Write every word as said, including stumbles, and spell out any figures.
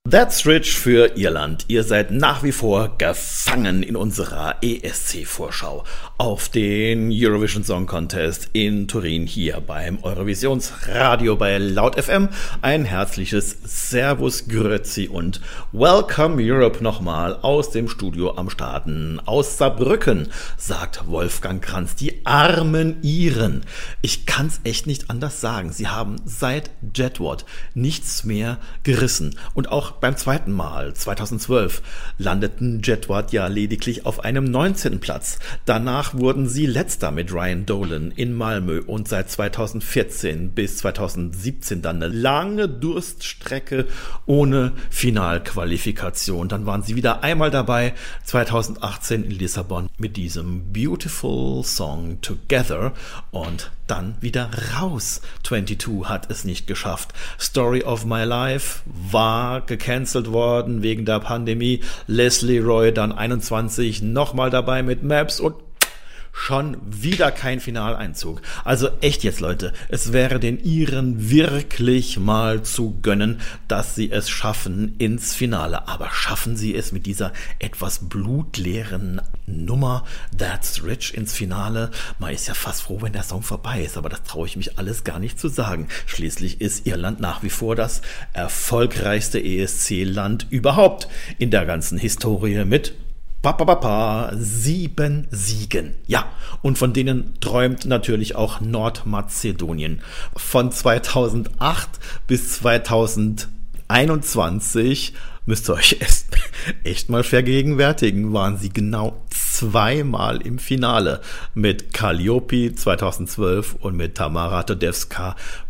That's Rich für Irland. Ihr seid nach wie vor gefangen in unserer E S C-Vorschau auf den Eurovision Song Contest in Turin hier beim Eurovisionsradio bei Laut F M. Ein herzliches Servus, Grüezi und Welcome Europe nochmal aus dem Studio am Starten aus Saarbrücken, sagt Wolfgang Kranz. Die armen Iren. Ich kann's echt nicht anders sagen. Sie haben seit Jedward nichts mehr gerissen. Und auch beim zweiten Mal, zweitausendzwölf, landeten Jedward ja lediglich auf einem neunzehnten Platz. Danach wurden sie Letzter mit Ryan Dolan in Malmö und seit zweitausendvierzehn bis zweitausendsiebzehn dann eine lange Durststrecke ohne Finalqualifikation. Dann waren sie wieder einmal dabei, zweitausendachtzehn in Lissabon mit diesem Beautiful Song Together und dann wieder raus. zweiundzwanzig hat es nicht geschafft. Story of My Life war gecancelt worden wegen der Pandemie. Leslie Roy dann einundzwanzig nochmal dabei mit Maps und schon wieder kein Finaleinzug. Also echt jetzt, Leute, es wäre den Iren wirklich mal zu gönnen, dass sie es schaffen ins Finale. Aber schaffen sie es mit dieser etwas blutleeren Nummer That's Rich ins Finale? Man ist ja fast froh, wenn der Song vorbei ist, aber das traue ich mich alles gar nicht zu sagen. Schließlich ist Irland nach wie vor das erfolgreichste E S C-Land überhaupt in der ganzen Historie mit Pa, pa, pa, pa, sieben Siegen. Ja, und von denen träumt natürlich auch Nordmazedonien. Von zweitausendacht bis zweitausendeinundzwanzig müsst ihr euch echt, echt mal vergegenwärtigen, waren sie genau zweimal im Finale mit Kalliopi zweitausendzwölf und mit Tamara Tedesca